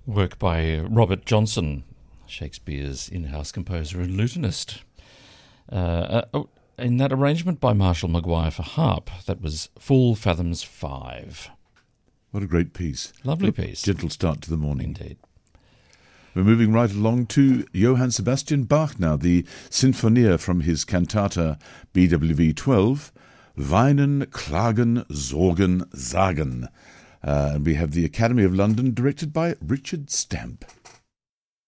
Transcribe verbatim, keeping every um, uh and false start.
Work by Robert Johnson, Shakespeare's in-house composer and lutenist. Uh, uh, oh, in that arrangement by Marshall Maguire for harp, that was Full Fathoms five. What a great piece. Lovely piece. Gentle start to the morning. Indeed. We're moving right along to Johann Sebastian Bach now, the Sinfonia from his cantata B W V twelve, Weinen, Klagen, Sorgen, Sagen. Uh, and we have the Academy of London, directed by Richard Stamp.